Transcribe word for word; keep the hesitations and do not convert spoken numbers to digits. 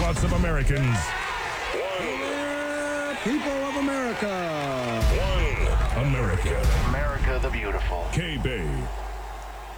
lots of Americans. Uh, people of America. One America. America the Beautiful. K-Bay.